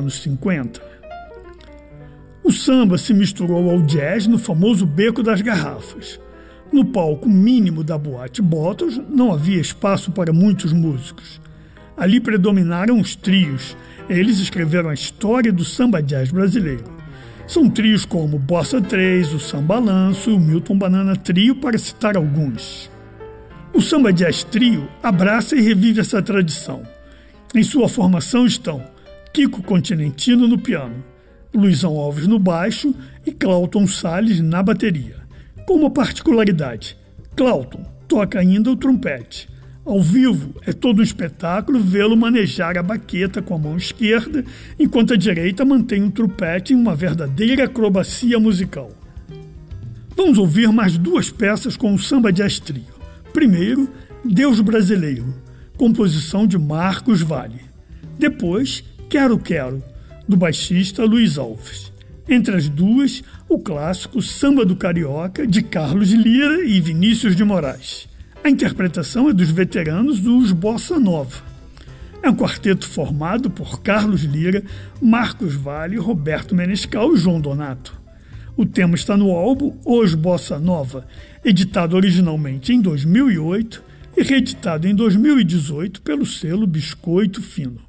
anos 50. O samba se misturou ao jazz no famoso Beco das Garrafas. No palco mínimo da Boate Bottles não havia espaço para muitos músicos. Ali predominaram os trios. Eles escreveram a história do samba jazz brasileiro. São trios como Bossa 3, o Samba Lanço, o Milton Banana Trio, para citar alguns. O samba jazz trio abraça e revive essa tradição. Em sua formação estão Kiko Continentino no piano, Luizão Alves no baixo e Cláuton Salles na bateria. Com uma particularidade, Cláuton toca ainda o trompete. Ao vivo é todo um espetáculo vê-lo manejar a baqueta com a mão esquerda, enquanto a direita mantém o trompete em uma verdadeira acrobacia musical. Vamos ouvir mais duas peças com o samba jazz trio. Primeiro, Deus Brasileiro, composição de Marcos Valle. Depois, Quero Quero, do baixista Luiz Alves. Entre as duas, o clássico Samba do Carioca, de Carlos Lira e Vinícius de Moraes. A interpretação é dos veteranos dos Bossa Nova. É um quarteto formado por Carlos Lira, Marcos Valle, Roberto Menescal e João Donato. O tema está no álbum Os Bossa Nova, editado originalmente em 2008 e reeditado em 2018 pelo selo Biscoito Fino.